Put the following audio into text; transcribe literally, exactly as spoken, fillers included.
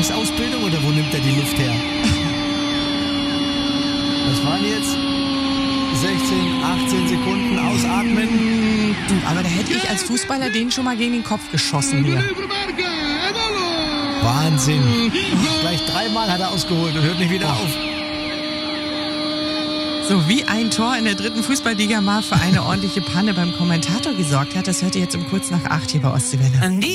Gesangsausbildung oder wo nimmt er die Luft her? Was waren jetzt? sechzehn, achtzehn Sekunden ausatmen. Du, aber da hätte ich als Fußballer den schon mal gegen den Kopf geschossen hier. Wahnsinn. Oh, gleich dreimal hat er ausgeholt und hört nicht wieder auf. So wie ein Tor in der dritten Fußballliga mal für eine ordentliche Panne beim Kommentator gesorgt hat, das hört ihr jetzt um kurz nach acht hier bei Ostseewelle.